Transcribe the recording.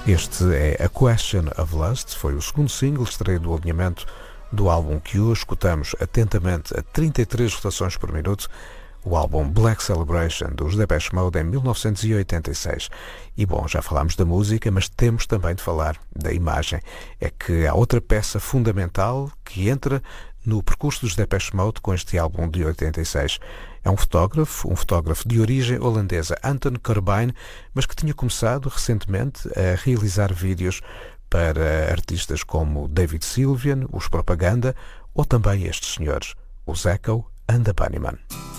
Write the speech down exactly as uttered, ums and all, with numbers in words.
Este é A Question of Lust, foi o segundo single estreia do alinhamento do álbum que hoje escutamos atentamente a trinta e três rotações por minuto, o álbum Black Celebration dos Depeche Mode em mil novecentos e oitenta e seis. E bom, já falámos da música, mas temos também de falar da imagem. É que há outra peça fundamental que entra no percurso dos Depeche Mode com este álbum de oitenta e seis. É um fotógrafo, um fotógrafo de origem holandesa, Anton Corbijn, mas que tinha começado recentemente a realizar vídeos para artistas como David Sylvian, os Propaganda, ou também estes senhores, os Echo and the Bunnymen.